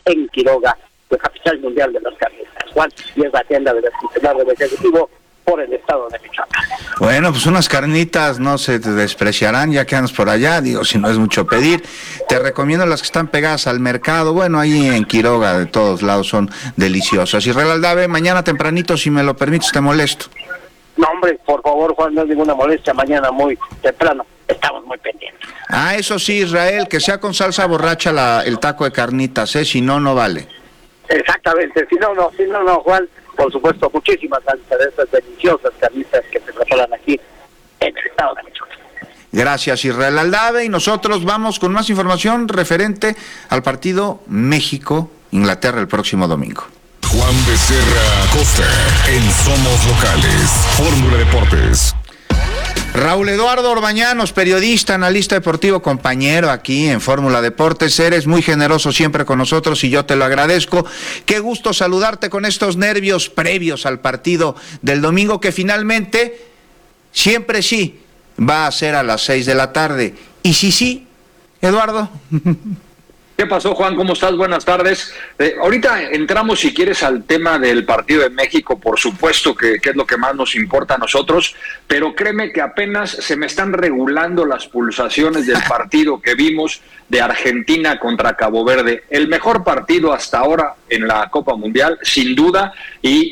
en Quiroga, la capital mundial de las carnitas. Juan, y es la tienda del titular del Ejecutivo por el estado de Michoacán. Bueno, pues unas carnitas no se te despreciarán, ya que andas por allá, digo, si no es mucho pedir. Te recomiendo las que están pegadas al mercado, bueno, ahí en Quiroga, de todos lados, son deliciosas. Israel Aldave, mañana tempranito, si me lo permites, te molesto. No, hombre, por favor, Juan, no es ninguna molestia, mañana muy temprano, estamos muy pendientes. Ah, eso sí, Israel, que sea con salsa borracha el taco de carnitas, si no, no vale. Exactamente, si no, Juan, por supuesto, muchísimas gracias a estas deliciosas carnitas que se preparan aquí en el estado de Michoacán. Gracias, Israel Aldave, y nosotros vamos con más información referente al partido México-Inglaterra el próximo domingo. Juan Becerra Costa en Somos Locales, Fórmula Deportes. Raúl Eduardo Orbañanos, periodista, analista deportivo, compañero aquí en Fórmula Deportes. Eres muy generoso siempre con nosotros y yo te lo agradezco. Qué gusto saludarte con estos nervios previos al partido del domingo, que finalmente, siempre sí, va a ser a las 6 de la tarde. Y sí, Eduardo. ¿Qué pasó, Juan? ¿Cómo estás? Buenas tardes. Ahorita entramos, si quieres, al tema del partido de México, por supuesto que es lo que más nos importa a nosotros, pero créeme que apenas se me están regulando las pulsaciones del partido que vimos de Argentina contra Cabo Verde. El mejor partido hasta ahora en la Copa Mundial, sin duda, y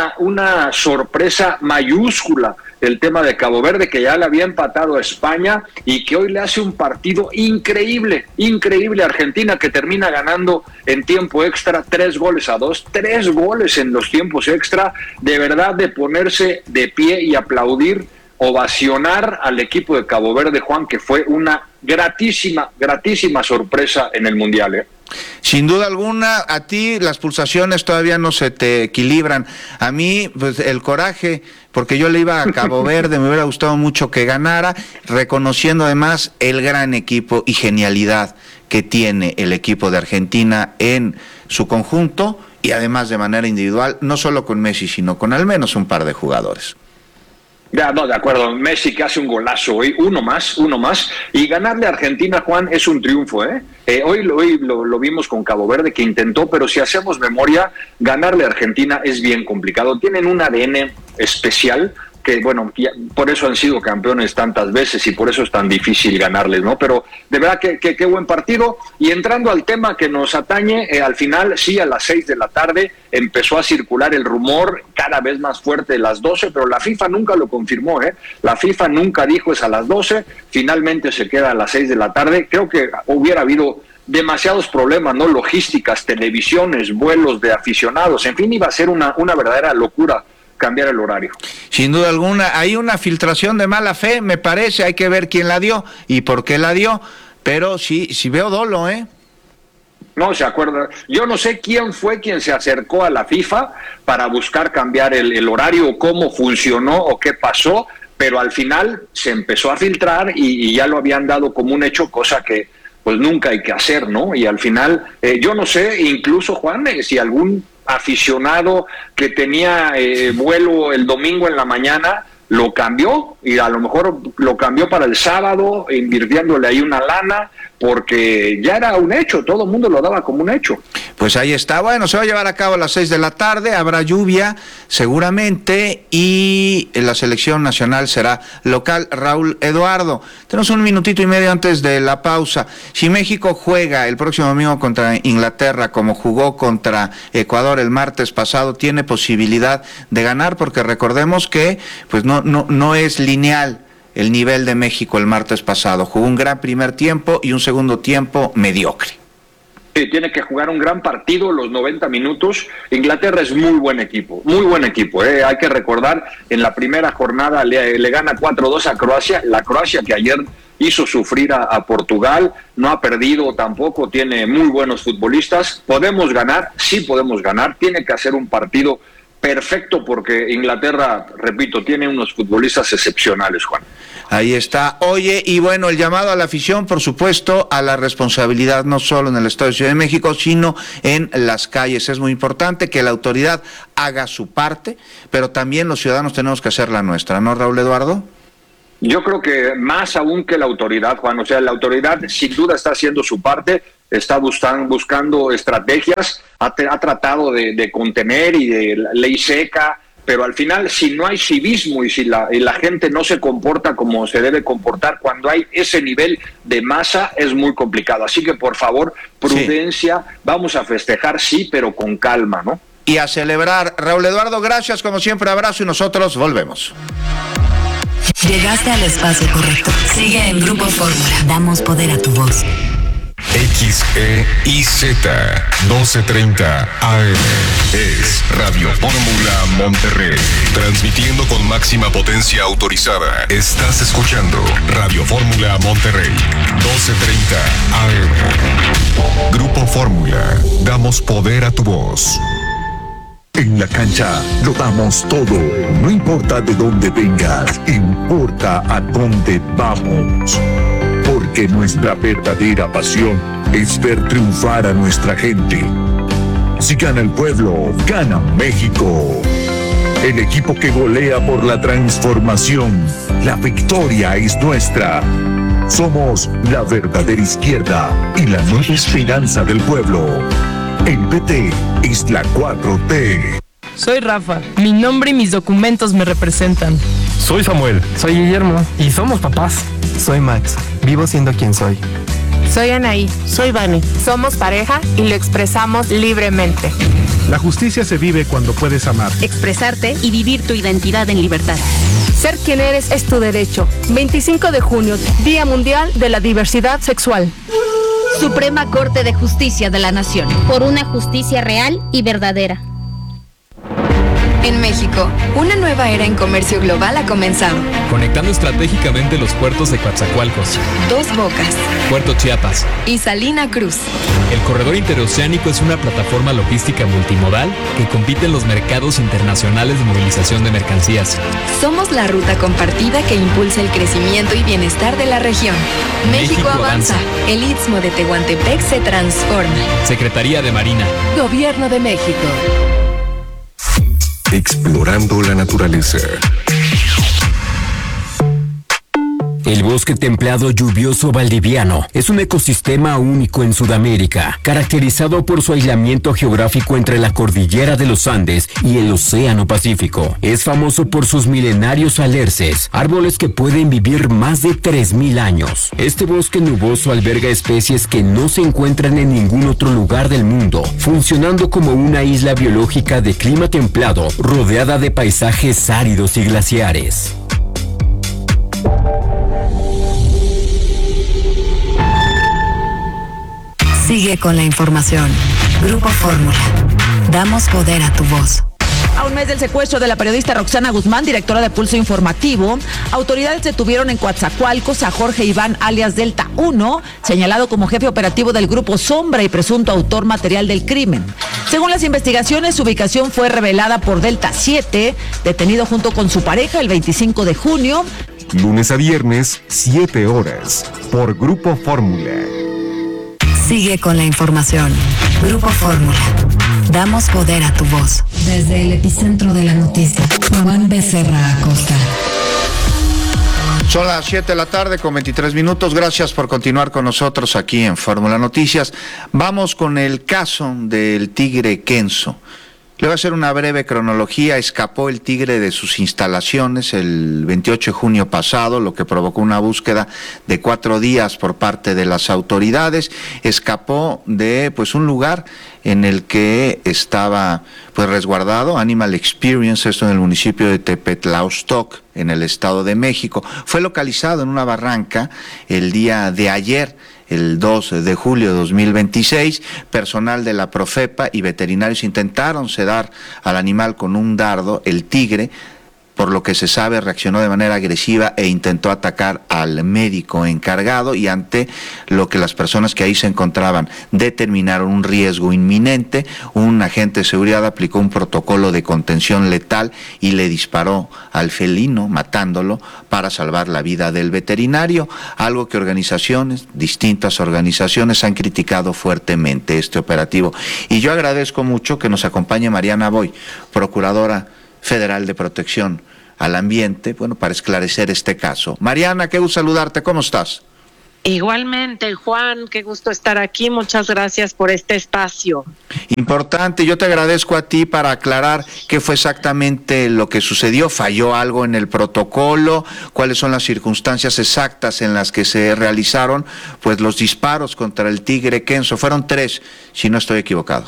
una sorpresa mayúscula el tema de Cabo Verde, que ya le había empatado a España y que hoy le hace un partido increíble a Argentina, que termina ganando en tiempo extra 3-2, 3 goles en los tiempos extra, de verdad de ponerse de pie y aplaudir, ovacionar al equipo de Cabo Verde, Juan, que fue una gratísima sorpresa en el Mundial, Sin duda alguna, a ti las pulsaciones todavía no se te equilibran. A mí, pues el coraje, porque yo le iba a Cabo Verde, me hubiera gustado mucho que ganara, reconociendo además el gran equipo y genialidad que tiene el equipo de Argentina en su conjunto y además de manera individual, no solo con Messi, sino con al menos un par de jugadores. Ya, no, de acuerdo. Messi que hace un golazo hoy, uno más, y ganarle a Argentina, Juan, es un triunfo, Hoy lo vimos con Cabo Verde, que intentó, pero si hacemos memoria, ganarle a Argentina es bien complicado. Tienen un ADN especial, que bueno, por eso han sido campeones tantas veces y por eso es tan difícil ganarles, ¿no? Pero de verdad que qué buen partido. Y entrando al tema que nos atañe, al final, sí, a las 6 de la tarde empezó a circular el rumor cada vez más fuerte de las 12, pero la FIFA nunca lo confirmó, La FIFA nunca dijo es a las 12, finalmente se queda a las 6 de la tarde. Creo que hubiera habido demasiados problemas, ¿no? Logísticas, televisiones, vuelos de aficionados, en fin, iba a ser una verdadera locura cambiar el horario. Sin duda alguna, hay una filtración de mala fe, me parece, hay que ver quién la dio y por qué la dio, pero sí veo dolo, No se acuerda. Yo no sé quién fue quien se acercó a la FIFA para buscar cambiar el horario, cómo funcionó o qué pasó, pero al final se empezó a filtrar y ya lo habían dado como un hecho, cosa que pues nunca hay que hacer, ¿no? Y al final, yo no sé, incluso, Juan, si algún aficionado que tenía vuelo el domingo en la mañana lo cambió, y a lo mejor lo cambió para el sábado, invirtiéndole ahí una lana, porque ya era un hecho, todo el mundo lo daba como un hecho. Pues ahí está, bueno, se va a llevar a cabo a las 6 de la tarde, habrá lluvia seguramente, y la selección nacional será local. Raúl Eduardo, tenemos un minutito y medio antes de la pausa. Si México juega el próximo domingo contra Inglaterra, como jugó contra Ecuador el martes pasado, tiene posibilidad de ganar, porque recordemos que pues no es lineal el nivel de México el martes pasado. Jugó un gran primer tiempo y un segundo tiempo mediocre. Sí, tiene que jugar un gran partido los 90 minutos. Inglaterra es muy buen equipo. Hay que recordar, en la primera jornada le gana 4-2 a Croacia. La Croacia que ayer hizo sufrir a Portugal, no ha perdido tampoco, tiene muy buenos futbolistas. Podemos ganar, sí podemos ganar. Tiene que hacer un partido perfecto, porque Inglaterra, repito, tiene unos futbolistas excepcionales, Juan. Ahí está. Oye, y bueno, el llamado a la afición, por supuesto, a la responsabilidad, no solo en el Estado de Ciudad de México, sino en las calles. Es muy importante que la autoridad haga su parte, pero también los ciudadanos tenemos que hacer la nuestra, ¿no, Raúl Eduardo? Yo creo que más aún que la autoridad, Juan, o sea, la autoridad sin duda está haciendo su parte. está buscando estrategias, ha tratado de contener y de ley seca, pero al final, si no hay civismo y si la gente no se comporta como se debe comportar, cuando hay ese nivel de masa, es muy complicado. Así que, por favor, prudencia, vamos a festejar, sí, pero con calma, ¿no? Y a celebrar. Raúl Eduardo, gracias, como siempre, abrazo y nosotros volvemos. Llegaste al espacio correcto. Sigue en Grupo Fórmula. Damos poder a tu voz. XEIZ 1230 AM es Radio Fórmula Monterrey, transmitiendo con máxima potencia autorizada. Estás escuchando Radio Fórmula Monterrey 1230 AM. Grupo Fórmula, damos poder a tu voz. En la cancha lo damos todo, no importa de dónde vengas, importa a dónde vamos. Porque nuestra verdadera pasión es ver triunfar a nuestra gente. Si gana el pueblo, gana México. El equipo que golea por la transformación, la victoria es nuestra. Somos la verdadera izquierda y la nueva esperanza del pueblo. El PT es la 4T. Soy Rafa. Mi nombre y mis documentos me representan. Soy Samuel. Soy Guillermo. Y somos papás. Soy Max. Vivo siendo quien soy. Soy Anaí. Soy Vane. Somos pareja y lo expresamos libremente. La justicia se vive cuando puedes amar, expresarte y vivir tu identidad en libertad. Ser quien eres es tu derecho. 25 de junio, Día Mundial de la Diversidad Sexual. Suprema Corte de Justicia de la Nación. Por una justicia real y verdadera. En México, una nueva era en comercio global ha comenzado. Conectando estratégicamente los puertos de Coatzacoalcos, Dos Bocas, Puerto Chiapas y Salina Cruz. El corredor interoceánico es una plataforma logística multimodal que compite en los mercados internacionales de movilización de mercancías. Somos la ruta compartida que impulsa el crecimiento y bienestar de la región. México avanza. El Istmo de Tehuantepec se transforma. Secretaría de Marina. Gobierno de México. Explorando la naturaleza. El bosque templado lluvioso valdiviano es un ecosistema único en Sudamérica, caracterizado por su aislamiento geográfico entre la cordillera de los Andes y el Océano Pacífico. Es famoso por sus milenarios alerces, árboles que pueden vivir más de 3.000 años. Este bosque nuboso alberga especies que no se encuentran en ningún otro lugar del mundo, funcionando como una isla biológica de clima templado, rodeada de paisajes áridos y glaciares. Sigue con la información. Grupo Fórmula. Damos poder a tu voz. A un mes del secuestro de la periodista Roxana Guzmán, directora de Pulso Informativo, autoridades detuvieron en Coatzacoalcos a Jorge Iván alias Delta 1, señalado como jefe operativo del Grupo Sombra y presunto autor material del crimen. Según las investigaciones, su ubicación fue revelada por Delta 7, detenido junto con su pareja el 25 de junio. Lunes a viernes, 7 horas, por Grupo Fórmula. Sigue con la información. Grupo Fórmula. Damos poder a tu voz. Desde el epicentro de la noticia, Juan Becerra Acosta. Son las 7 de la tarde con 23 minutos. Gracias por continuar con nosotros aquí en Fórmula Noticias. Vamos con el caso del tigre Kenzo. Le voy a hacer una breve cronología. Escapó el tigre de sus instalaciones el 28 de junio pasado, lo que provocó una búsqueda de 4 días por parte de las autoridades. Escapó de un lugar en el que estaba resguardado, Animal Experience, esto en el municipio de Tepetlaustoc, en el Estado de México. Fue localizado en una barranca el día de ayer, el 2 de julio de 2026, personal de la Profepa y veterinarios intentaron sedar al animal con un dardo. El tigre, por lo que se sabe, reaccionó de manera agresiva e intentó atacar al médico encargado, y ante lo que las personas que ahí se encontraban determinaron un riesgo inminente, un agente de seguridad aplicó un protocolo de contención letal y le disparó al felino, matándolo para salvar la vida del veterinario, algo que distintas organizaciones han criticado fuertemente este operativo. Y yo agradezco mucho que nos acompañe Mariana Boy, procuradora federal de protección al ambiente, para esclarecer este caso. Mariana, qué gusto saludarte, ¿cómo estás? Igualmente, Juan, qué gusto estar aquí. Muchas gracias por este espacio. Importante, yo te agradezco a ti para aclarar qué fue exactamente lo que sucedió. ¿Falló algo en el protocolo? ¿Cuáles son las circunstancias exactas en las que se realizaron pues los disparos contra el Tigre Kenzo? Fueron 3, si no estoy equivocado.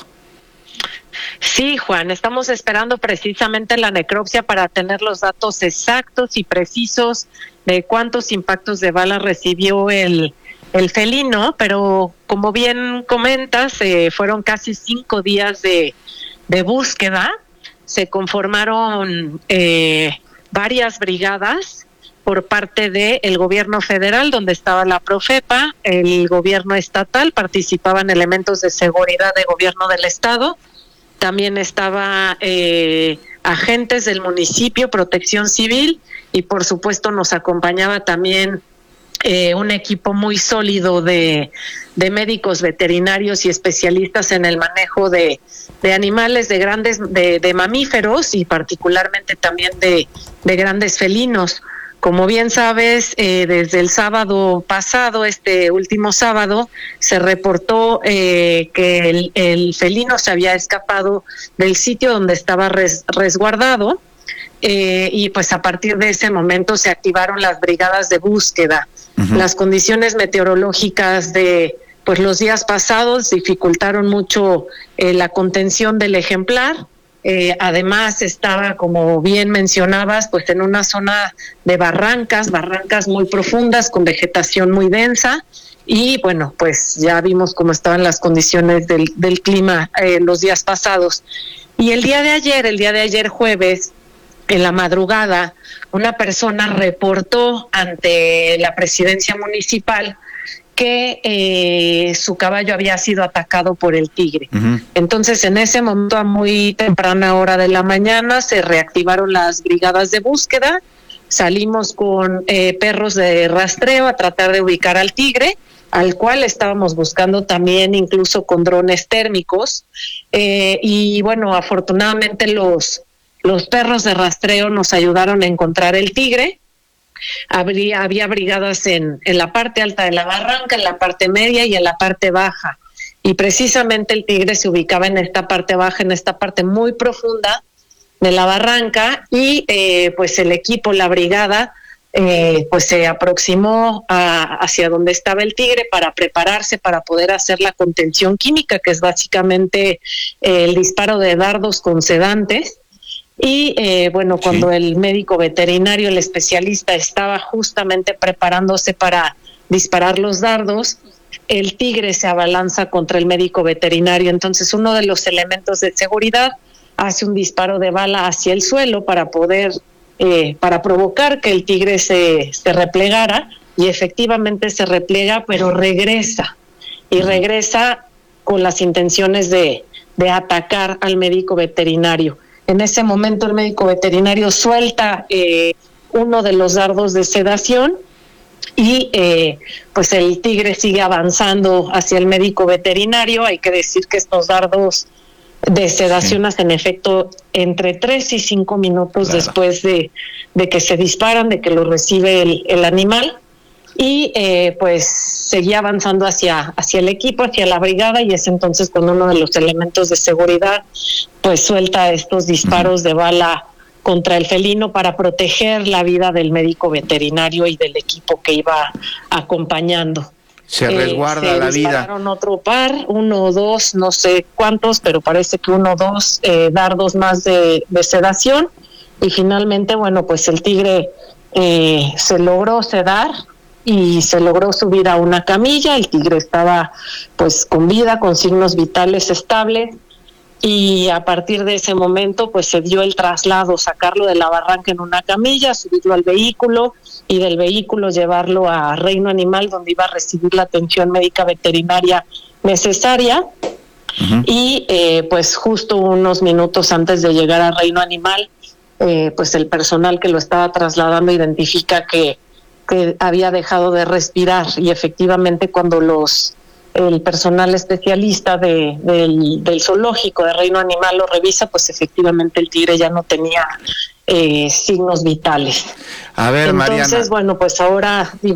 Sí, Juan, estamos esperando precisamente la necropsia para tener los datos exactos y precisos de cuántos impactos de bala recibió el felino, pero como bien comentas, fueron casi 5 días de búsqueda. Se conformaron varias brigadas por parte del gobierno federal, donde estaba la Profepa, el gobierno estatal, participaban elementos de seguridad de gobierno del estado, también estaba agentes del municipio, Protección Civil, y por supuesto nos acompañaba también un equipo muy sólido de médicos veterinarios y especialistas en el manejo de animales, de grandes, de mamíferos y particularmente también de grandes felinos. Como bien sabes, desde el sábado pasado, este último sábado, se reportó que el felino se había escapado del sitio donde estaba resguardado, y pues a partir de ese momento se activaron las brigadas de búsqueda. Las condiciones meteorológicas de pues los días pasados dificultaron mucho la contención del ejemplar. Además estaba, como bien mencionabas, pues en una zona de barrancas muy profundas con vegetación muy densa, y bueno, pues ya vimos cómo estaban las condiciones del clima los días pasados. Y el día de ayer jueves, en la madrugada, una persona reportó ante la presidencia municipal que su caballo había sido atacado por el tigre. Entonces, en ese momento, a muy temprana hora de la mañana, se reactivaron las brigadas de búsqueda, salimos con perros de rastreo a tratar de ubicar al tigre, al cual estábamos buscando también incluso con drones térmicos, y bueno, afortunadamente los perros de rastreo nos ayudaron a encontrar el tigre. Había brigadas en la parte alta de la barranca, en la parte media y en la parte baja, y precisamente el tigre se ubicaba en esta parte baja, en esta parte muy profunda de la barranca, y pues el equipo, la brigada, pues se aproximó hacia donde estaba el tigre para prepararse para poder hacer la contención química, que es básicamente el disparo de dardos con sedantes. Y bueno, cuando el médico veterinario, el especialista, estaba justamente preparándose para disparar los dardos, el tigre se abalanza contra el médico veterinario. Entonces, uno de los elementos de seguridad hace un disparo de bala hacia el suelo para poder, para provocar que el tigre se replegara, y efectivamente se replega, pero regresa con las intenciones de atacar al médico veterinario. En ese momento el médico veterinario suelta uno de los dardos de sedación, y pues el tigre sigue avanzando hacia el médico veterinario. Hay que decir que estos dardos de sedación hacen efecto entre 3 y 5 minutos después de que se disparan, de que lo recibe el animal. Y pues seguía avanzando hacia el equipo, hacia la brigada, y es entonces cuando uno de los elementos de seguridad pues suelta estos disparos de bala contra el felino para proteger la vida del médico veterinario y del equipo que iba acompañando. Se resguarda la vida. Se dispararon otro par, 1 o 2, no sé cuántos, pero parece que 1 o 2 dardos más de sedación, y finalmente, bueno, pues el tigre se logró sedar y se logró subir a una camilla. El tigre estaba pues con vida, con signos vitales estables, y a partir de ese momento pues se dio el traslado, sacarlo de la barranca en una camilla, subirlo al vehículo, y del vehículo llevarlo a Reino Animal, donde iba a recibir la atención médica veterinaria necesaria. Y pues justo unos minutos antes de llegar a Reino Animal, pues el personal que lo estaba trasladando identifica que había dejado de respirar, y efectivamente cuando el personal especialista del zoológico de Reino Animal lo revisa, pues efectivamente el tigre ya no tenía signos vitales. A ver, entonces, Mariana. Bueno, pues ahora digo,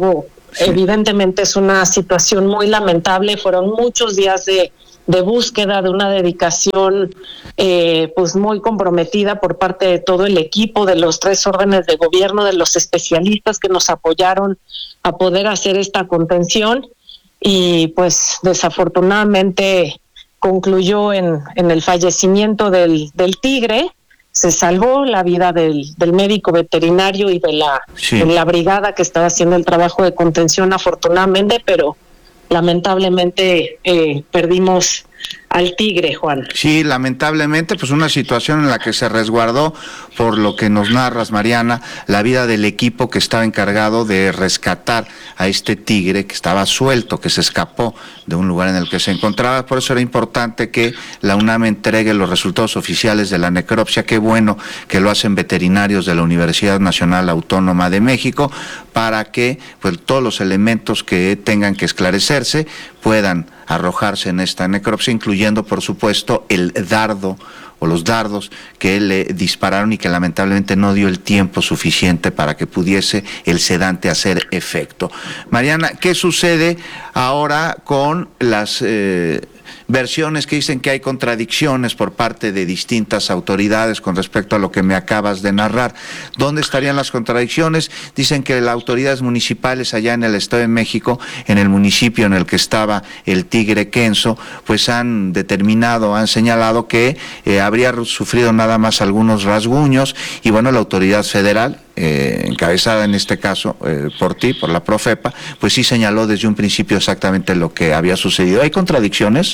Evidentemente es una situación muy lamentable, fueron muchos días de búsqueda, de una dedicación pues muy comprometida por parte de todo el equipo, de los 3 órdenes de gobierno, de los especialistas que nos apoyaron a poder hacer esta contención, y pues desafortunadamente concluyó en el fallecimiento del tigre. Se salvó la vida del médico veterinario y de la brigada que estaba haciendo el trabajo de contención, afortunadamente, pero lamentablemente perdimos al tigre, Juan. Sí, lamentablemente, pues una situación en la que se resguardó, por lo que nos narras, Mariana, la vida del equipo que estaba encargado de rescatar a este tigre que estaba suelto, que se escapó de un lugar en el que se encontraba. Por eso era importante que la UNAM entregue los resultados oficiales de la necropsia. Qué bueno que lo hacen veterinarios de la Universidad Nacional Autónoma de México, para que pues todos los elementos que tengan que esclarecerse puedan arrojarse en esta necropsia, incluyendo, por supuesto, el dardo o los dardos que le dispararon y que lamentablemente no dio el tiempo suficiente para que pudiese el sedante hacer efecto. Mariana, ¿qué sucede ahora con las versiones que dicen que hay contradicciones por parte de distintas autoridades con respecto a lo que me acabas de narrar? ¿Dónde estarían las contradicciones? Dicen que las autoridades municipales allá en el Estado de México, en el municipio en el que estaba el tigre Kenzo, pues han determinado, han señalado que habría sufrido nada más algunos rasguños, y bueno, la autoridad federal, encabezada en este caso por ti, por la Profepa, pues sí señaló desde un principio exactamente lo que había sucedido. ¿Hay contradicciones?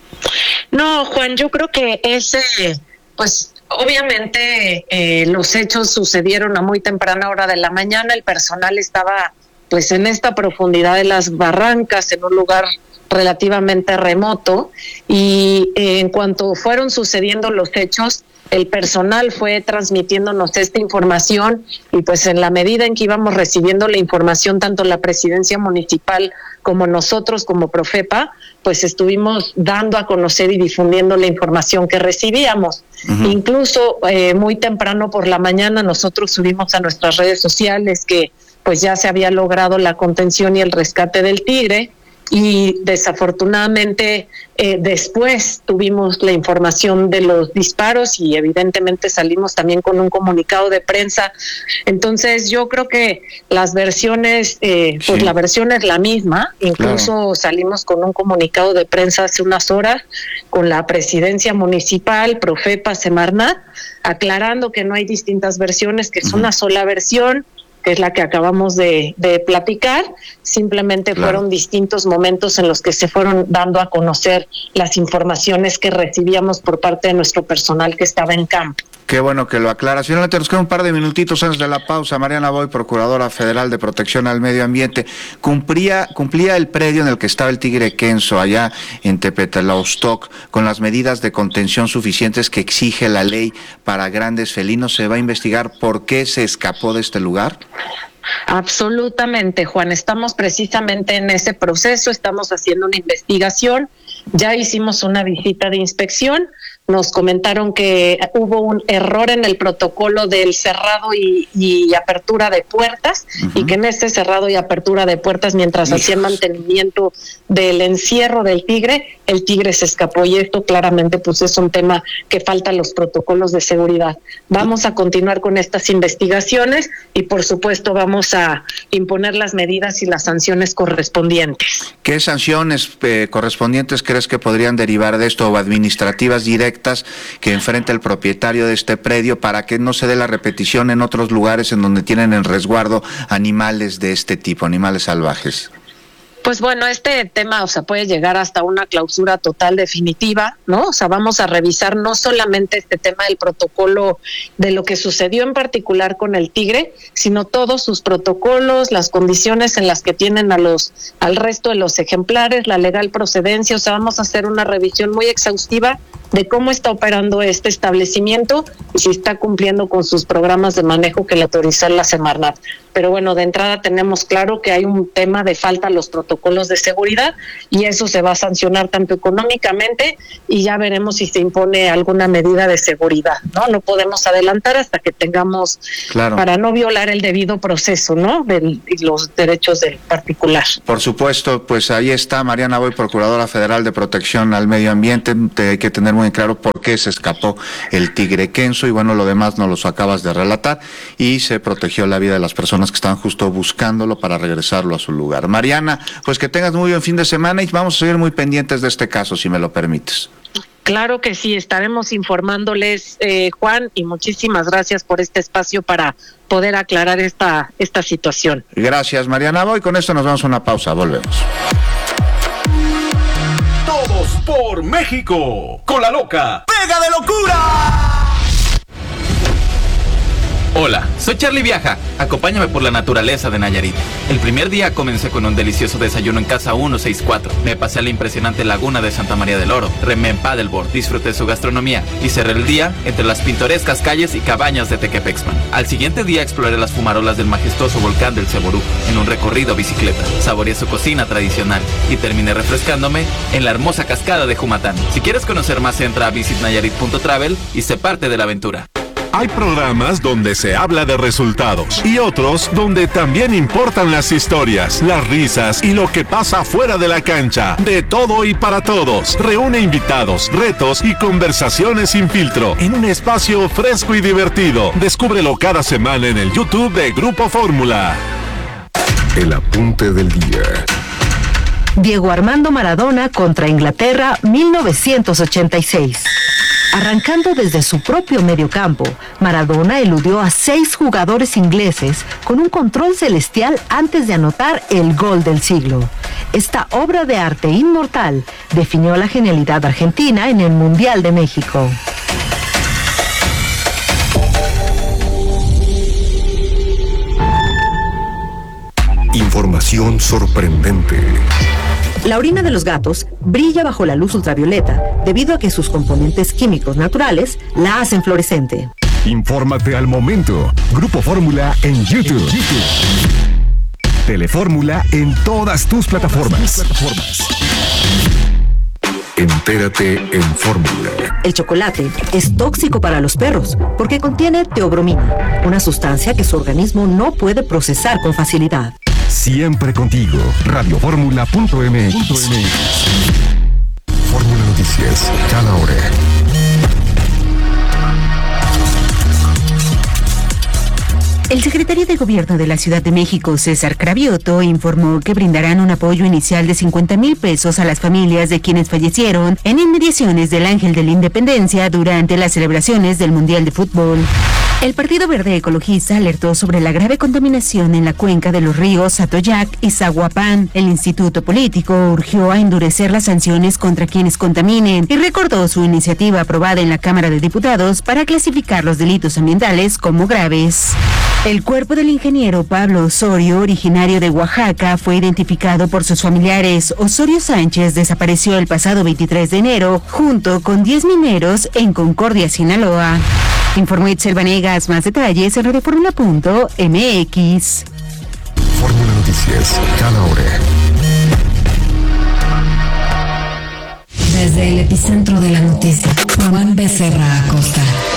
No, Juan, yo creo que pues obviamente los hechos sucedieron a muy temprana hora de la mañana. El personal estaba pues en esta profundidad de las barrancas, en un lugar relativamente remoto, y en cuanto fueron sucediendo los hechos, el personal fue transmitiéndonos esta información, y pues en la medida en que íbamos recibiendo la información, tanto la presidencia municipal como nosotros como Profepa, pues estuvimos dando a conocer y difundiendo la información que recibíamos. Incluso muy temprano por la mañana nosotros subimos a nuestras redes sociales que pues ya se había logrado la contención y el rescate del tigre, y desafortunadamente después tuvimos la información de los disparos y evidentemente salimos también con un comunicado de prensa. Entonces yo creo que las versiones, pues la versión es la misma. Incluso salimos con un comunicado de prensa hace unas horas con la presidencia municipal, Profepa, Semarnat, aclarando que no hay distintas versiones, que es una sola versión, que es la que acabamos de platicar. Simplemente fueron distintos momentos en los que se fueron dando a conocer las informaciones que recibíamos por parte de nuestro personal que estaba en campo. Qué bueno que lo aclaras. Finalmente nos queda un par de minutitos antes de la pausa. Mariana Boy, Procuradora Federal de Protección al Medio Ambiente. ¿Cumplía el predio en el que estaba el tigre Kenzo, allá en Tepetlaustoc, con las medidas de contención suficientes que exige la ley para grandes felinos? ¿Se va a investigar por qué se escapó de este lugar? Absolutamente, Juan. Estamos precisamente en ese proceso, estamos haciendo una investigación. Ya hicimos una visita de inspección. Nos comentaron que hubo un error en el protocolo del cerrado y apertura de puertas, y que en ese cerrado y apertura de puertas, mientras hacían mantenimiento del encierro del tigre, el tigre se escapó, y esto claramente pues es un tema que falta los protocolos de seguridad. Vamos a continuar con estas investigaciones y por supuesto vamos a imponer las medidas y las sanciones correspondientes. ¿Qué sanciones correspondientes crees que podrían derivar de esto, o administrativas directas que enfrenta el propietario de este predio, para que no se dé la repetición en otros lugares en donde tienen en resguardo animales de este tipo, animales salvajes? Pues bueno, este tema, puede llegar hasta una clausura total definitiva, ¿no? Vamos a revisar no solamente este tema del protocolo de lo que sucedió en particular con el tigre, sino todos sus protocolos, las condiciones en las que tienen al resto de los ejemplares, la legal procedencia. Vamos a hacer una revisión muy exhaustiva de cómo está operando este establecimiento y si está cumpliendo con sus programas de manejo que le autorizó la Semarnat. pero bueno, de entrada tenemos claro que hay un tema de falta a los protocolos de seguridad y eso se va a sancionar tanto económicamente y ya veremos si se impone alguna medida de seguridad, ¿no? No podemos adelantar hasta que tengamos, para no violar el debido proceso, ¿no? Y los derechos del particular. Por supuesto, pues ahí está Mariana Boy, Procuradora Federal de Protección al Medio Ambiente. Hay que tener muy claro por qué se escapó el tigre Kenzo y bueno, lo demás nos lo acabas de relatar y se protegió la vida de las personas que estaban justo buscándolo para regresarlo a su lugar. Mariana, pues que tengas muy buen fin de semana y vamos a seguir muy pendientes de este caso, si me lo permites. Claro que sí, estaremos informándoles, Juan, y muchísimas gracias por este espacio para poder aclarar esta situación. Gracias, Mariana Boy. Con esto nos vamos a una pausa, volvemos. Todos por México, con la loca Pega de Locura. Hola, soy Charlie Viaja. Acompáñame por la naturaleza de Nayarit. El primer día comencé con un delicioso desayuno en Casa 164. Me pasé a la impresionante laguna de Santa María del Oro. Remé en paddleboard, disfruté su gastronomía y cerré el día entre las pintorescas calles y cabañas de Tequepexpan. Al siguiente día exploré las fumarolas del majestuoso volcán del Ceború en un recorrido bicicleta. Saboreé su cocina tradicional y terminé refrescándome en la hermosa cascada de Jumatán. Si quieres conocer más, entra a visitnayarit.travel y sé parte de la aventura. Hay programas donde se habla de resultados y otros donde también importan las historias, las risas y lo que pasa fuera de la cancha. De todo y para todos. Reúne invitados, retos y conversaciones sin filtro en un espacio fresco y divertido. Descúbrelo cada semana en el YouTube de Grupo Fórmula. El apunte del día. Diego Armando Maradona contra Inglaterra, 1986. Arrancando desde su propio mediocampo, Maradona eludió a 6 jugadores ingleses con un control celestial antes de anotar el gol del siglo. Esta obra de arte inmortal definió la genialidad argentina en el Mundial de México. Información sorprendente. La orina de los gatos brilla bajo la luz ultravioleta debido a que sus componentes químicos naturales la hacen fluorescente. Infórmate al momento. Grupo Fórmula en YouTube. Telefórmula en todas tus plataformas. Entérate en Fórmula. El chocolate es tóxico para los perros porque contiene teobromina, una sustancia que su organismo no puede procesar con facilidad. Siempre contigo. Radioformula.mx. Fórmula Noticias, cada hora. El secretario de Gobierno de la Ciudad de México, César Cravioto, informó que brindarán un apoyo inicial de 50,000 pesos a las familias de quienes fallecieron en inmediaciones del Ángel de la Independencia durante las celebraciones del Mundial de Fútbol. El Partido Verde Ecologista alertó sobre la grave contaminación en la cuenca de los ríos Atoyac y Zaguapán. El Instituto Político urgió a endurecer las sanciones contra quienes contaminen y recordó su iniciativa aprobada en la Cámara de Diputados para clasificar los delitos ambientales como graves. El cuerpo del ingeniero Pablo Osorio, originario de Oaxaca, fue identificado por sus familiares. Osorio Sánchez desapareció el pasado 23 de enero junto con 10 mineros en Concordia, Sinaloa. Informó Itzel Vanegas. Más detalles en radioformula.mx. Fórmula Noticias, cada hora. Desde el epicentro de la noticia, Juan Becerra Acosta.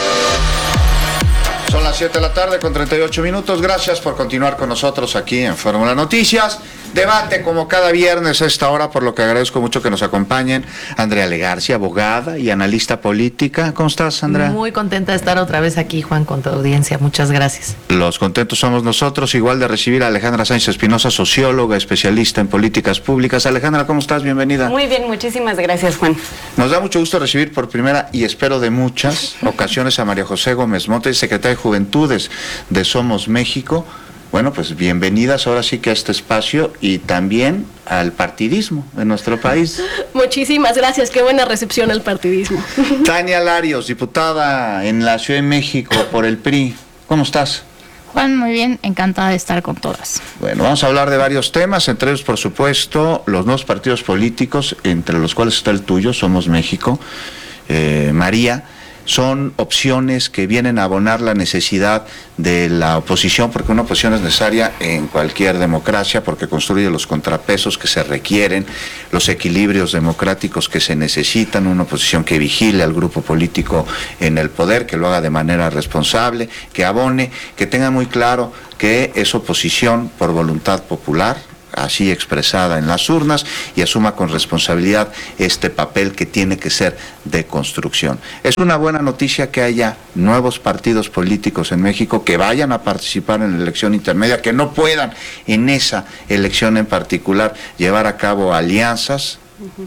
Son las 7 de la tarde con 38 minutos. Gracias por continuar con nosotros aquí en Fórmula Noticias. Debate como cada viernes a esta hora, por lo que agradezco mucho que nos acompañen Andrea Legarci, abogada y analista política. ¿Cómo estás, Andrea? Muy contenta de estar otra vez aquí, Juan, con tu audiencia. Muchas gracias. Los contentos somos nosotros, igual de recibir a Alejandra Sánchez Espinosa, socióloga, especialista en políticas públicas. Alejandra, ¿cómo estás? Bienvenida. Muy bien, muchísimas gracias, Juan. Nos da mucho gusto recibir por primera y espero de muchas ocasiones a María José Gómez Montes, secretaria de Juventudes de Somos México. Bueno, pues bienvenidas ahora sí que a este espacio y también al partidismo de nuestro país. Muchísimas gracias, qué buena recepción al partidismo. Tania Larios, diputada en la Ciudad de México por el PRI. ¿Cómo estás? Juan, muy bien, encantada de estar con todas. Bueno, vamos a hablar de varios temas, entre ellos, por supuesto, los nuevos partidos políticos, entre los cuales está el tuyo, Somos México. María, son opciones que vienen a abonar la necesidad de la oposición, porque una oposición es necesaria en cualquier democracia, porque construye los contrapesos que se requieren, los equilibrios democráticos que se necesitan, una oposición que vigile al grupo político en el poder, que lo haga de manera responsable, que abone, que tenga muy claro que es oposición por voluntad popular, así expresada en las urnas, y asuma con responsabilidad este papel que tiene que ser de construcción. Es una buena noticia que haya nuevos partidos políticos en México que vayan a participar en la elección intermedia, que no puedan en esa elección en particular llevar a cabo alianzas.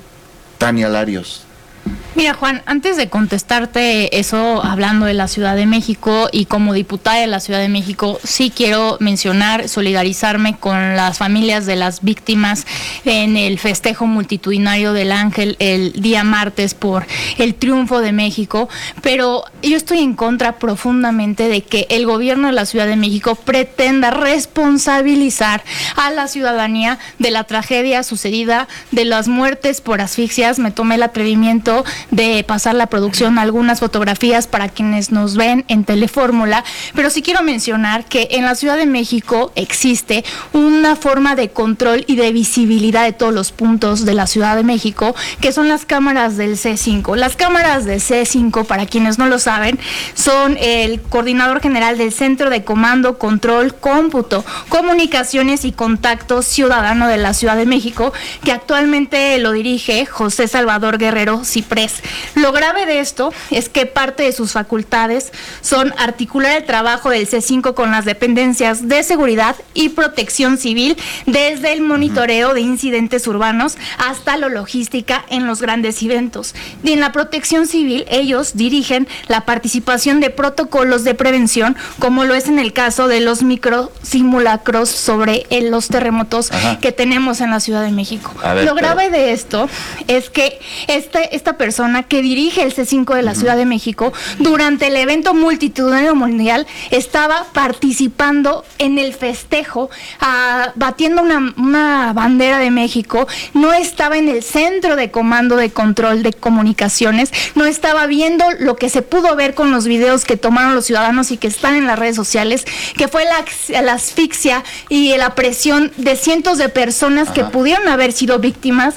Tania Larios. Mira, Juan, antes de contestarte eso, hablando de la Ciudad de México y como diputada de la Ciudad de México, sí quiero mencionar, solidarizarme con las familias de las víctimas en el festejo multitudinario del Ángel el día martes por el triunfo de México, pero yo estoy en contra profundamente de que el gobierno de la Ciudad de México pretenda responsabilizar a la ciudadanía de la tragedia sucedida, de las muertes por asfixias. Me tomé el atrevimiento de pasar la producción algunas fotografías para quienes nos ven en Telefórmula, pero sí quiero mencionar que en la Ciudad de México existe una forma de control y de visibilidad de todos los puntos de la Ciudad de México, que son las cámaras del C5. Las cámaras del C5, para quienes no lo saben, son el coordinador general del Centro de Comando, Control, Cómputo, Comunicaciones y Contacto Ciudadano de la Ciudad de México, que actualmente lo dirige José Salvador Guerrero Ciprés. Lo grave de esto es que parte de sus facultades son articular el trabajo del C5 con las dependencias de seguridad y protección civil, desde el monitoreo de incidentes urbanos hasta la logística en los grandes eventos. Y en la protección civil, ellos dirigen la participación de protocolos de prevención, como lo es en el caso de los microsimulacros sobre los terremotos que tenemos en la Ciudad de México. Lo grave de esto es que esta persona que dirige el C5 de la Ciudad de México, durante el evento multitudinario mundial, estaba participando en el festejo, batiendo una bandera de México, no estaba en el centro de comando de control de comunicaciones, no estaba viendo lo que se pudo ver con los videos que tomaron los ciudadanos y que están en las redes sociales, que fue la asfixia y la presión de cientos de personas que pudieron haber sido víctimas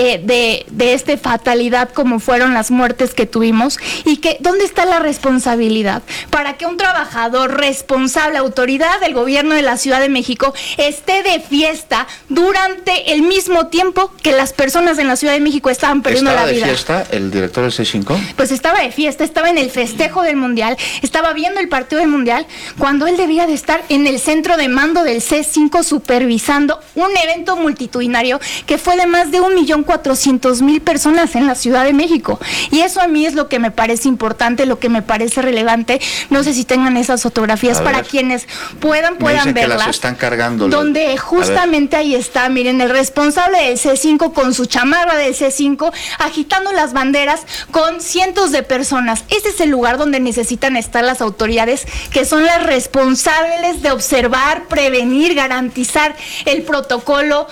de esta fatalidad, como fueron las muertes que tuvimos, y que ¿dónde está la responsabilidad para que un trabajador responsable, autoridad del gobierno de la Ciudad de México, esté de fiesta durante el mismo tiempo que las personas en la Ciudad de México estaban perdiendo la vida? ¿Estaba de fiesta el director del C5? Pues estaba de fiesta, estaba en el festejo del Mundial, estaba viendo el partido del Mundial, cuando él debía de estar en el centro de mando del C5 supervisando un evento multitudinario que fue de más de 1.400.000 personas en la Ciudad de México. Y eso a mí es lo que me parece importante, lo que me parece relevante. No sé si tengan esas fotografías para quienes puedan verlas. Que las están cargando. Donde justamente ahí está, miren, el responsable del C5 con su chamarra del C5, agitando las banderas con cientos de personas. Ese es el lugar donde necesitan estar las autoridades, que son las responsables de observar, prevenir, garantizar el protocolo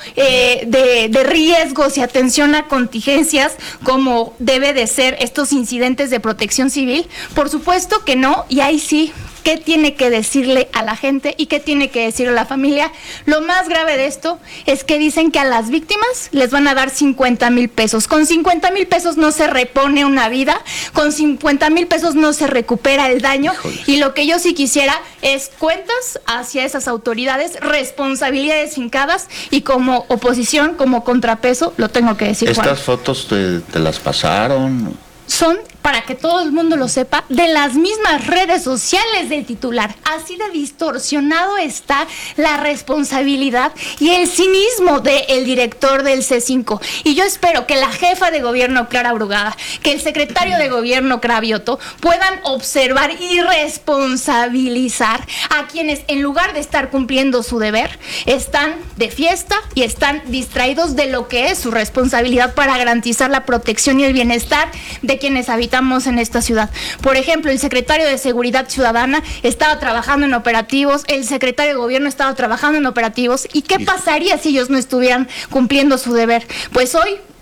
de riesgos y atención a contingencias, como debe de ser estos incidentes de protección civil. Por supuesto que no, y ahí sí, ¿qué tiene que decirle a la gente y qué tiene que decirle a la familia? Lo más grave de esto es que dicen que a las víctimas les van a dar 50,000 pesos. Con 50,000 pesos no se repone una vida, con 50,000 pesos no se recupera el daño. Y lo que yo sí quisiera es cuentas hacia esas autoridades, responsabilidades fincadas, y como oposición, como contrapeso, lo tengo que decir, Juan. ¿Estas fotos te las pasaron? Son, para que todo el mundo lo sepa, de las mismas redes sociales del titular. Así de distorsionado está la responsabilidad y el cinismo del director del C5. Y yo espero que la jefa de gobierno, Clara Brugada, que el secretario de gobierno, Cravioto, puedan observar y responsabilizar a quienes, en lugar de estar cumpliendo su deber, están de fiesta y están distraídos de lo que es su responsabilidad para garantizar la protección y el bienestar de quienes habitamos en esta ciudad. Por ejemplo, el secretario de Seguridad Ciudadana estaba trabajando en operativos, el secretario de Gobierno estaba trabajando en operativos. ¿Y qué pasaría si ellos no estuvieran cumpliendo su deber? Pues hoy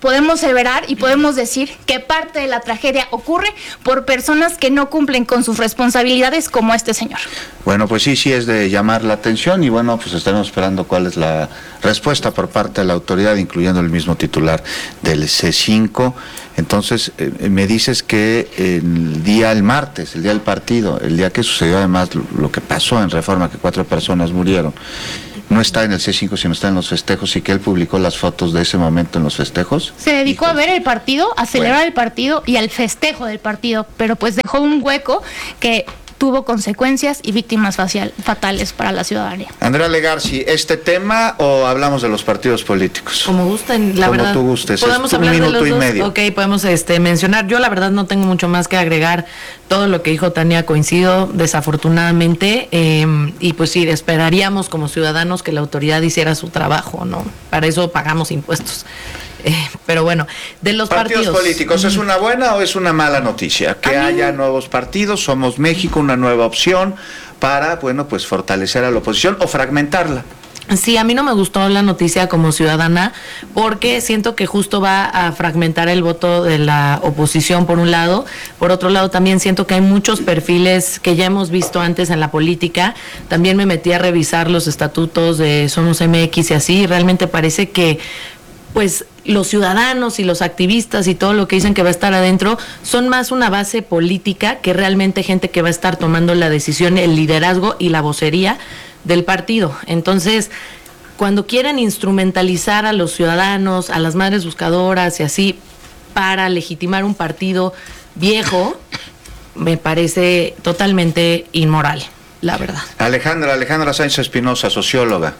podemos severar y podemos decir que parte de la tragedia ocurre por personas que no cumplen con sus responsabilidades, como este señor. Bueno, pues sí es de llamar la atención y bueno, pues estaremos esperando cuál es la respuesta por parte de la autoridad, incluyendo el mismo titular del C5. Entonces, me dices que el martes, el día del partido, el día que sucedió además lo que pasó en Reforma, que 4 personas murieron, no está en el C5, sino está en los festejos, y que él publicó las fotos de ese momento en los festejos. Se dedicó a ver el partido, a celebrar el partido y al festejo del partido, pero pues dejó un hueco que tuvo consecuencias y víctimas fatales para la ciudadanía. Andrea Legarci, ¿este tema o hablamos de los partidos políticos? Como gusten, la verdad. Como tú gustes. Podemos hablar de los dos. Ok, podemos mencionar. Yo la verdad no tengo mucho más que agregar. Todo lo que dijo Tania coincido, desafortunadamente, y pues sí, esperaríamos como ciudadanos que la autoridad hiciera su trabajo, ¿no? Para eso pagamos impuestos. Pero bueno, de los partidos políticos, ¿es una buena o es una mala noticia? Que haya nuevos partidos, Somos México, una nueva opción para, bueno, pues fortalecer a la oposición o fragmentarla. Sí, a mí no me gustó la noticia como ciudadana porque siento que justo va a fragmentar el voto de la oposición por un lado. Por otro lado también siento que hay muchos perfiles que ya hemos visto antes en la política. También me metí a revisar los estatutos de Somos MX y así, y realmente parece que pues los ciudadanos y los activistas y todo lo que dicen que va a estar adentro son más una base política que realmente gente que va a estar tomando la decisión, el liderazgo y la vocería del partido. Entonces, cuando quieren instrumentalizar a los ciudadanos, a las madres buscadoras y así, para legitimar un partido viejo, me parece totalmente inmoral, la verdad. Alejandra Sáenz Espinosa, socióloga.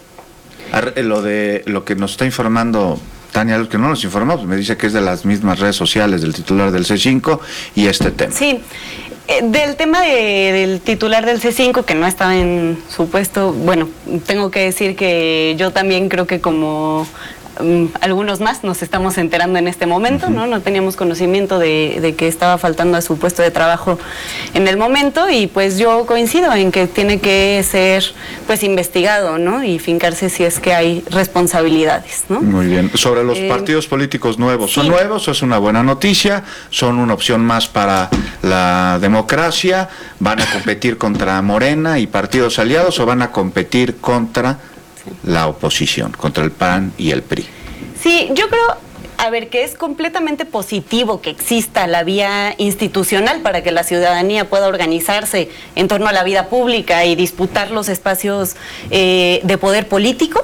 Lo que nos está informando Tania, lo que no nos informó, pues me dice que es de las mismas redes sociales del titular del C5 y este tema. Sí, del tema del titular del C5, que no estaba en su puesto, bueno, tengo que decir que yo también creo que como algunos más nos estamos enterando en este momento, ¿no? No teníamos conocimiento de que estaba faltando a su puesto de trabajo en el momento, y pues yo coincido en que tiene que ser pues investigado, ¿no? Y fincarse si es que hay responsabilidades, ¿no? Muy bien. Sobre los partidos políticos nuevos, ¿son nuevos o es una buena noticia? ¿Son una opción más para la democracia? ¿Van a competir contra Morena y partidos aliados o van a competir contra la oposición, contra el PAN y el PRI? Sí, yo creo, que es completamente positivo que exista la vía institucional para que la ciudadanía pueda organizarse en torno a la vida pública y disputar los espacios de poder político.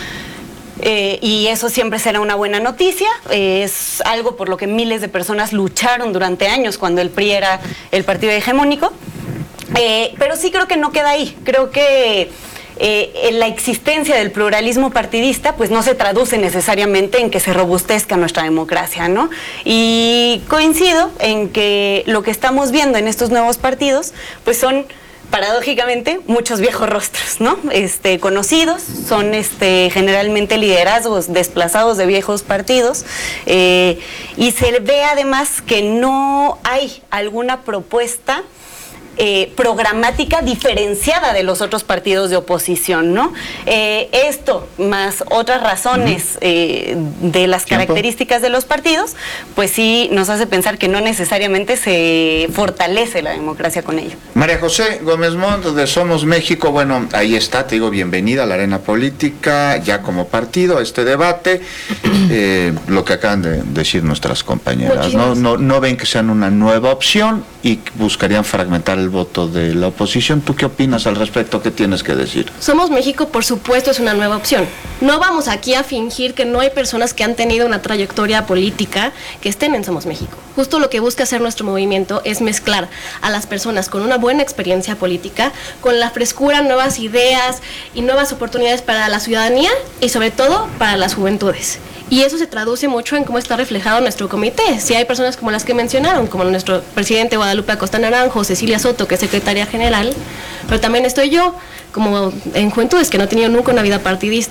Y eso siempre será una buena noticia. Es algo por lo que miles de personas lucharon durante años cuando el PRI era el partido hegemónico. Pero sí creo que no queda ahí. Creo que la existencia del pluralismo partidista pues no se traduce necesariamente en que se robustezca nuestra democracia, ¿no? Y coincido en que lo que estamos viendo en estos nuevos partidos pues son paradójicamente muchos viejos rostros, ¿no? Conocidos, son generalmente liderazgos desplazados de viejos partidos, y se ve además que no hay alguna propuesta programática diferenciada de los otros partidos de oposición, ¿no? Esto, más otras razones de las características de los partidos, pues sí nos hace pensar que no necesariamente se fortalece la democracia con ello. María José Gómez Montt, de Somos México, bueno, ahí está, te digo, bienvenida a la arena política, ya como partido, a este debate, lo que acaban de decir nuestras compañeras, no ven que sean una nueva opción y buscarían fragmentar el voto de la oposición. ¿Tú qué opinas al respecto? ¿Qué tienes que decir? Somos México, por supuesto, es una nueva opción. No vamos aquí a fingir que no hay personas que han tenido una trayectoria política que estén en Somos México. Justo lo que busca hacer nuestro movimiento es mezclar a las personas con una buena experiencia política, con la frescura, nuevas ideas y nuevas oportunidades para la ciudadanía y sobre todo para las juventudes. Y eso se traduce mucho en cómo está reflejado nuestro comité. Si hay personas como las que mencionaron, como nuestro presidente Guadalupe Acosta Naranjo, Cecilia Soto, que es secretaria general, pero también estoy yo, como en Juventudes, que no he tenido nunca una vida partidista.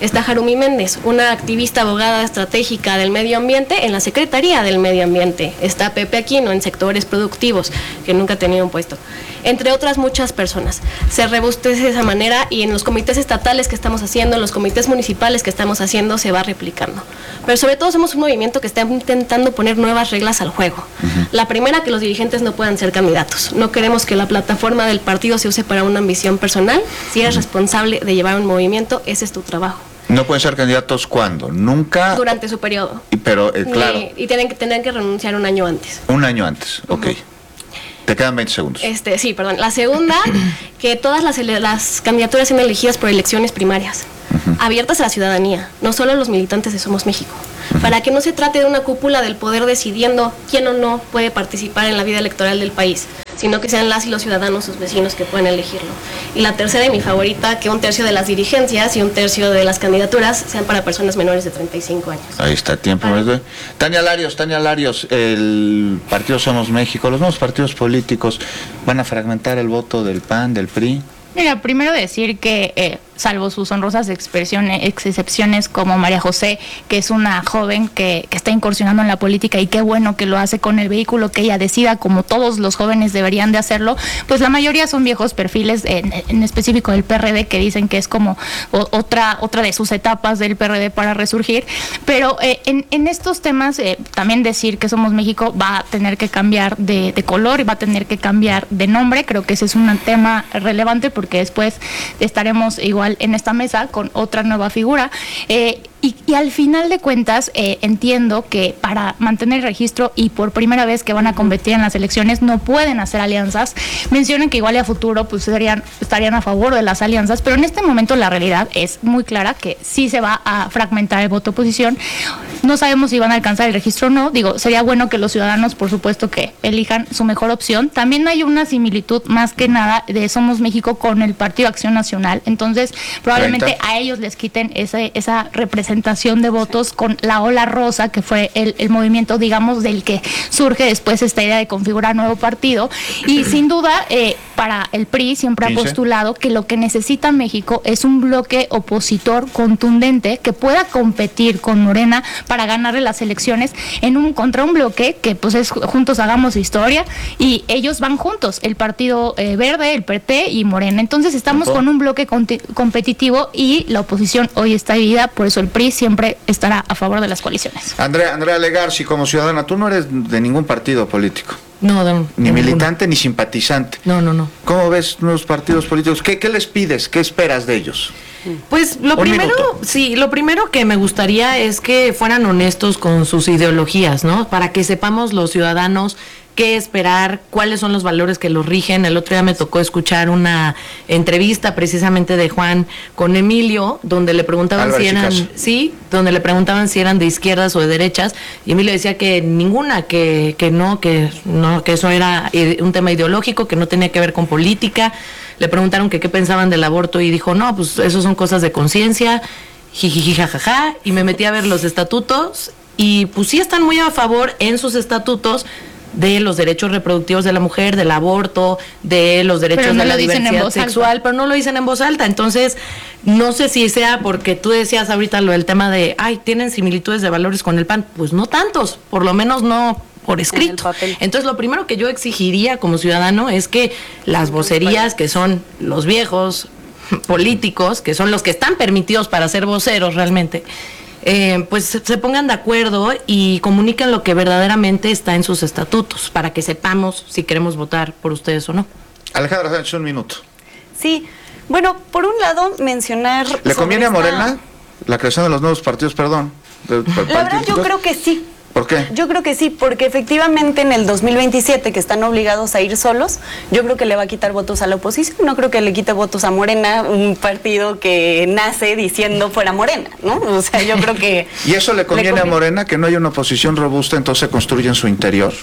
está Jarumi Méndez, una activista abogada estratégica del medio ambiente en la Secretaría del Medio Ambiente. Está Pepe Aquino en sectores productivos, que nunca ha tenido un puesto, entre otras muchas personas. Se robustece de esa manera y en los comités estatales que estamos haciendo, en los comités municipales que estamos haciendo, se va replicando. Pero sobre todo somos un movimiento que está intentando poner nuevas reglas al juego. La primera, que los dirigentes no puedan ser candidatos. No queremos que la plataforma del partido se use para una ambición personal. Si eres responsable de llevar un movimiento, ese es tu trabajo. ¿No pueden ser candidatos cuándo? Nunca. Durante su periodo. Pero, claro. Y tendrán que renunciar un año antes. Un año antes, ok. Te quedan 20 segundos. Sí, perdón. La segunda, que todas las candidaturas sean elegidas por elecciones primarias, abiertas a la ciudadanía, no solo a los militantes de Somos México. Para que no se trate de una cúpula del poder decidiendo quién o no puede participar en la vida electoral del país, sino que sean las y los ciudadanos, sus vecinos, que puedan elegirlo. Y la tercera y mi favorita, que 1/3 de las dirigencias y 1/3 de las candidaturas sean para personas menores de 35 años. Ahí está, tiempo. Tania Larios, el partido Somos México, los nuevos partidos políticos van a fragmentar el voto del PAN, del PRI. Mira, primero decir que salvo sus honrosas excepciones como María José, que es una joven que está incursionando en la política y qué bueno que lo hace con el vehículo que ella decida, como todos los jóvenes deberían de hacerlo, pues la mayoría son viejos perfiles, en específico del PRD, que dicen que es como otra de sus etapas del PRD para resurgir, pero en estos temas también decir que Somos México va a tener que cambiar de color y va a tener que cambiar de nombre. Creo que ese es un tema relevante porque después estaremos igual en esta mesa con otra nueva figura. Y al final de cuentas, entiendo que para mantener el registro y por primera vez que van a competir en las elecciones no pueden hacer alianzas. Mencionan que igual y a futuro pues estarían a favor de las alianzas, pero en este momento la realidad es muy clara que sí se va a fragmentar el voto oposición. No sabemos si van a alcanzar el registro o no. Digo, sería bueno que los ciudadanos, por supuesto, que elijan su mejor opción. También hay una similitud más que nada de Somos México con el Partido Acción Nacional. Entonces, probablemente a ellos les quiten esa representación de votos con la ola rosa, que fue el movimiento, digamos, del que surge después esta idea de configurar nuevo partido. Y sin duda, para el PRI siempre ha postulado que lo que necesita México es un bloque opositor contundente que pueda competir con Morena para ganarle las elecciones contra un bloque que pues es Juntos Hagamos Historia, y ellos van juntos, el Partido Verde, el PT y Morena. Entonces estamos con un bloque competitivo y la oposición hoy está dividida, por eso el PRI siempre estará a favor de las coaliciones. Andrea Legarci, como ciudadana, tú no eres de ningún partido político. No, ni militante ni simpatizante. No. ¿Cómo ves los partidos políticos? ¿Qué les pides? ¿Qué esperas de ellos? Pues lo primero que me gustaría es que fueran honestos con sus ideologías, ¿no? Para que sepamos los ciudadanos qué esperar, cuáles son los valores que los rigen. El otro día me tocó escuchar una entrevista precisamente de Juan con Emilio, donde le preguntaban donde le preguntaban si eran de izquierdas o de derechas, y Emilio decía que ninguna, que eso era un tema ideológico, que no tenía que ver con política. Le preguntaron que qué pensaban del aborto y dijo, no, pues eso son cosas de conciencia, jijiji, jajaja, y me metí a ver los estatutos y pues sí están muy a favor en sus estatutos de los derechos reproductivos de la mujer, del aborto, de los derechos de la diversidad sexual, pero no lo dicen en voz alta. Entonces, no sé si sea porque tú decías ahorita lo del tema de, tienen similitudes de valores con el PAN. Pues no tantos, por lo menos no por escrito. Entonces, lo primero que yo exigiría como ciudadano es que las vocerías, que son los viejos políticos, que son los que están permitidos para ser voceros realmente, pues se pongan de acuerdo y comuniquen lo que verdaderamente está en sus estatutos, para que sepamos si queremos votar por ustedes o no. Alejandra Sánchez, un minuto. Sí, bueno, por un lado mencionar... ¿Le conviene a Morena la creación de los nuevos partidos, La verdad yo creo que sí. ¿Por qué? Yo creo que sí, porque efectivamente en el 2027, que están obligados a ir solos, yo creo que le va a quitar votos a la oposición. No creo que le quite votos a Morena, un partido que nace diciendo fuera Morena, ¿no? O sea, yo creo que... ¿Y eso le conviene a Morena, que no haya una oposición robusta, entonces se construye en su interior?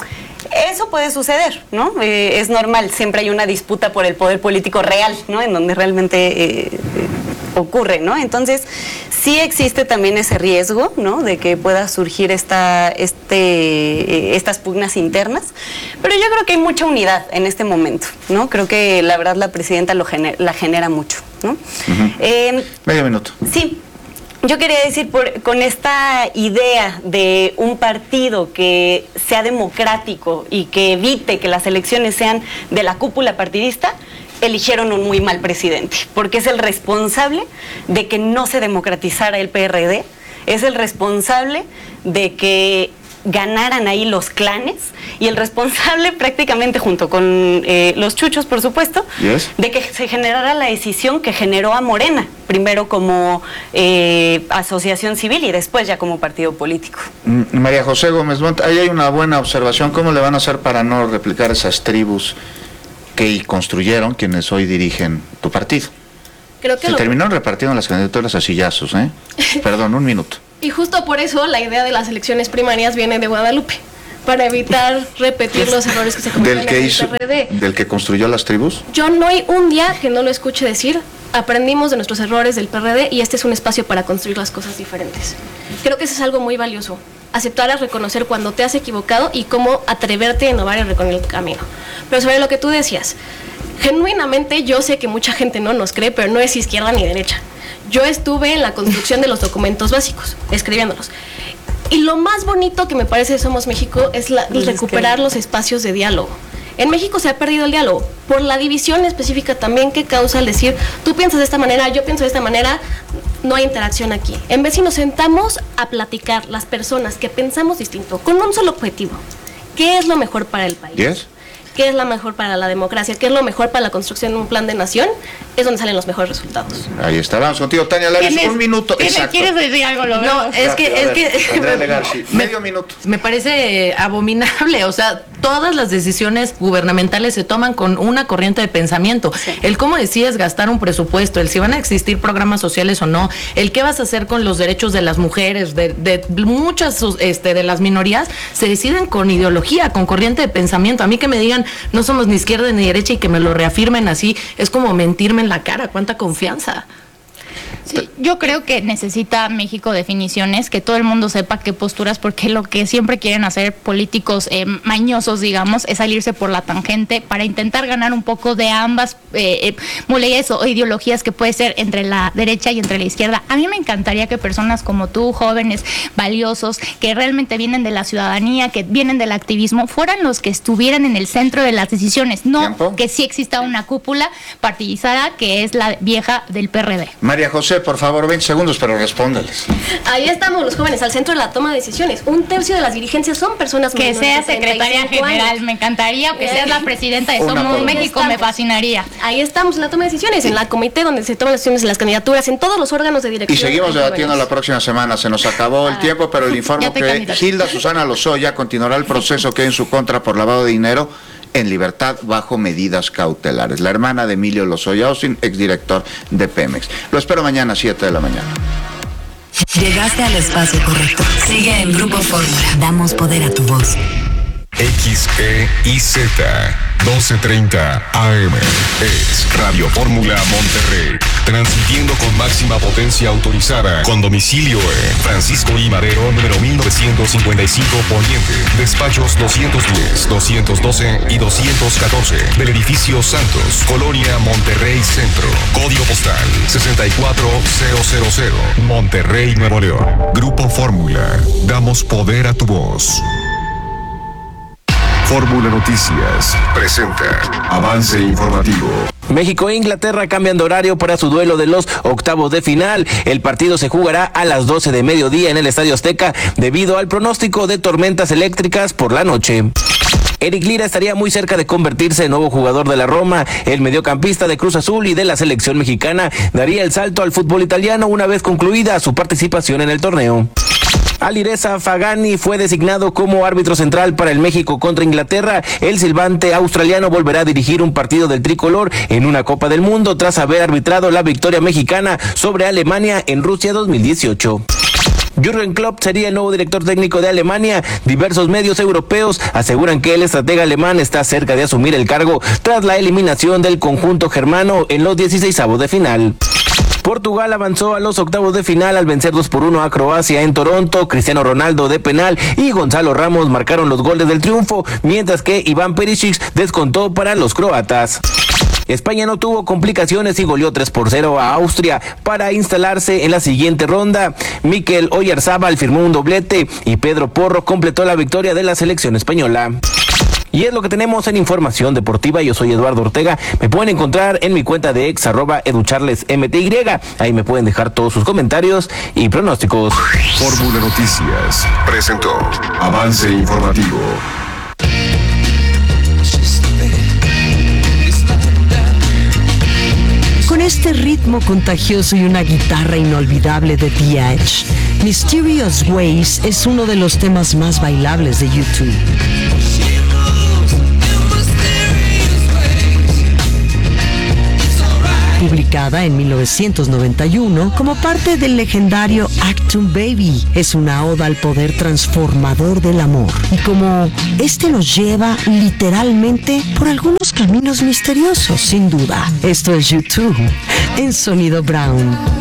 Eso puede suceder, ¿no? Es normal, siempre hay una disputa por el poder político real, ¿no? En donde realmente ocurre, ¿no? Entonces, sí existe también ese riesgo, ¿no? De que pueda surgir estas pugnas internas, pero yo creo que hay mucha unidad en este momento, ¿no? Creo que la verdad la presidenta la genera mucho, ¿no? Medio minuto. Sí, Yo quería decir, con esta idea de un partido que sea democrático y que evite que las elecciones sean de la cúpula partidista, eligieron un muy mal presidente, porque es el responsable de que no se democratizara el PRD, es el responsable de que ganaran ahí los clanes y el responsable prácticamente junto con los chuchos, por supuesto, de que se generara la decisión que generó a Morena, primero como asociación civil y después ya como partido político. María José Gómez Montt, ahí hay una buena observación. ¿Cómo le van a hacer para no replicar esas tribus que construyeron quienes hoy dirigen tu partido? Creo que se terminaron repartiendo las candidaturas a sillazos, Perdón, un minuto. Y justo por eso la idea de las elecciones primarias viene de Guadalupe, para evitar repetir los errores que se cometieron en el PRD. ¿Del que construyó las tribus? Yo no hay un día que no lo escuche decir, aprendimos de nuestros errores del PRD y este es un espacio para construir las cosas diferentes. Creo que eso es algo muy valioso, aceptar a reconocer cuando te has equivocado y cómo atreverte a innovar y recorrer el camino. Pero sobre lo que tú decías, genuinamente yo sé que mucha gente no nos cree, pero no es izquierda ni derecha. Yo estuve en la construcción de los documentos básicos, escribiéndolos. Y lo más bonito que me parece de Somos México es recuperar los espacios de diálogo. En México se ha perdido el diálogo por la división específica también que causa el decir, tú piensas de esta manera, yo pienso de esta manera, no hay interacción aquí. En vez si nos sentamos a platicar las personas que pensamos distinto, con un solo objetivo, ¿qué es lo mejor para el país? ¿Qué es lo mejor para la democracia? ¿Qué es lo mejor para la construcción de un plan de nación? Es donde salen los mejores resultados. Ahí está, vamos contigo, Tania Lares, un minuto. ¿Quieres decir algo? No, es que Andrea Legarci, medio minuto. Me parece abominable, o sea, todas las decisiones gubernamentales se toman con una corriente de pensamiento. Sí. El cómo decides gastar un presupuesto, el si van a existir programas sociales o no, el qué vas a hacer con los derechos de las mujeres, de muchas de las minorías, se deciden con ideología, con corriente de pensamiento. A mí que me digan, no somos ni izquierda ni derecha y que me lo reafirmen así, es como mentirme en la cara. ¿Cuánta confianza? Sí, yo creo que necesita México definiciones, que todo el mundo sepa qué posturas, porque lo que siempre quieren hacer políticos mañosos, digamos, es salirse por la tangente para intentar ganar un poco de ambas molerías o ideologías que puede ser entre la derecha y entre la izquierda. A mí me encantaría que personas como tú, jóvenes, valiosos, que realmente vienen de la ciudadanía, que vienen del activismo, fueran los que estuvieran en el centro de las decisiones, no ¿Tiempo? Que sí exista una cúpula partidizada que es la vieja del PRD. María José, por favor, 20 segundos, pero respóndeles. Ahí estamos los jóvenes, al centro de la toma de decisiones. Un tercio de las dirigencias son personas que sea secretaria general, años. Me encantaría, o que seas la presidenta de Somos México, me fascinaría. Ahí estamos en la toma de decisiones, en la comité donde se toman las decisiones de las candidaturas, en todos los órganos de dirección. Y seguimos debatiendo la próxima semana. Se nos acabó el tiempo, pero le informo que Hilda Susana Lozoya continuará el proceso que hay en su contra por lavado de dinero en libertad bajo medidas cautelares. La hermana de Emilio Lozoya Austin, exdirector de Pemex. Lo espero mañana a 7 de la mañana. Llegaste al espacio correcto. Sigue en Grupo Fórmula. Damos poder a tu voz. XEIZ 1230 AM es Radio Fórmula Monterrey, transmitiendo con máxima potencia autorizada, con domicilio en Francisco I. Madero, número 1955 Poniente, despachos 210, 212 y 214 del edificio Santos, Colonia Monterrey Centro, código postal 64000, Monterrey, Nuevo León. Grupo Fórmula, damos poder a tu voz. Fórmula Noticias presenta avance informativo. México e Inglaterra cambian de horario para su duelo de los octavos de final. El partido se jugará a las 12 de mediodía en el Estadio Azteca debido al pronóstico de tormentas eléctricas por la noche. Eric Lira estaría muy cerca de convertirse en nuevo jugador de la Roma. El mediocampista de Cruz Azul y de la selección mexicana daría el salto al fútbol italiano una vez concluida su participación en el torneo. Alireza Fagani fue designado como árbitro central para el México contra Inglaterra. El silbante australiano volverá a dirigir un partido del tricolor en una Copa del Mundo tras haber arbitrado la victoria mexicana sobre Alemania en Rusia 2018. Jürgen Klopp sería el nuevo director técnico de Alemania. Diversos medios europeos aseguran que el estratega alemán está cerca de asumir el cargo tras la eliminación del conjunto germano en los 16avos de final. Portugal avanzó a los octavos de final al vencer 2-1 a Croacia en Toronto. Cristiano Ronaldo de penal y Gonzalo Ramos marcaron los goles del triunfo, mientras que Iván Perisic descontó para los croatas. España no tuvo complicaciones y goleó 3-0 a Austria para instalarse en la siguiente ronda. Mikel Oyarzábal firmó un doblete y Pedro Porro completó la victoria de la selección española. Y es lo que tenemos en Información Deportiva. Yo soy Eduardo Ortega. Me pueden encontrar en mi cuenta de ex @educharlesmty. Ahí me pueden dejar todos sus comentarios y pronósticos. Fórmula Noticias presentó Avance Informativo. Con este ritmo contagioso y una guitarra inolvidable de The Edge, Mysterious Ways es uno de los temas más bailables de YouTube. Publicada en 1991 como parte del legendario Achtung Baby, es una oda al poder transformador del amor y como este nos lleva literalmente por algunos caminos misteriosos, sin duda. Esto es YouTube en Sonido Brown.